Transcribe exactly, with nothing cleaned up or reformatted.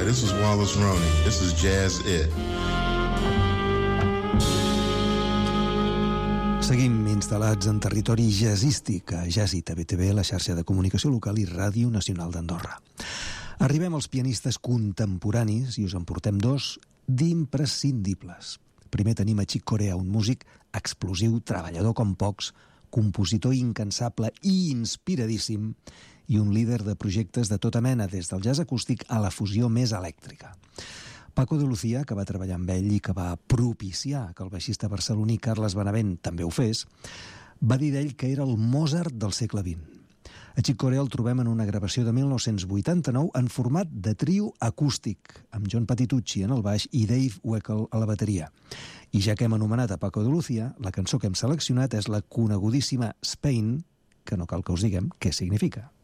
this is Wallace Roney. This is Jazz It. Seguim instal·lats en territori jazzístic a Jazzit, a B T V, la xarxa de comunicació local i Ràdio Nacional d'Andorra. Arribem als pianistes contemporanis i us en portem dos d'imprescindibles. Primer tenim a Chick Corea, un músic explosiu, treballador com pocs, compositor incansable i inspiradíssim i un líder de projectes de tota mena, des del jazz acústic a la fusió més elèctrica. Paco de Lucía, que va treballar amb ell i que va propiciar que el baixista barceloní Carles Benavent també ho fes, va dir d'ell que era el Mozart del segle vint. A Chick Corea el trobem en una gravació de mil nou-cents vuitanta-nou en format de trio acústic, amb John Patitucci en el baix i Dave Weckl a la bateria. I ja que hem anomenat a Paco de Lucía, la cançó que hem seleccionat és la conegudíssima Spain, que no cal que us diguem què significa.